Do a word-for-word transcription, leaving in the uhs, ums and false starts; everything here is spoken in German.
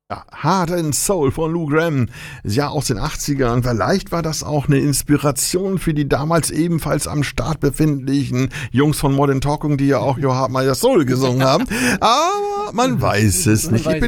Ja, Heart and Soul von Lou Gramm, ja aus den achtzigern. Vielleicht war das auch eine Inspiration für die damals ebenfalls am Start befindlichen Jungs von Modern Talking, die ja auch Your Heart My Soul gesungen haben. Aber man weiß es nicht. Ich bin